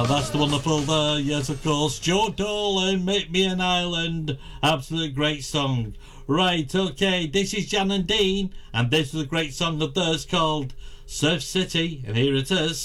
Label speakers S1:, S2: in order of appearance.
S1: That's the wonderful, yes, of course, Joe Dolan, Make Me an Island. Absolute great song. Right, okay, this is Jan and Dean, and this is a great song of theirs called Surf City, and here it is.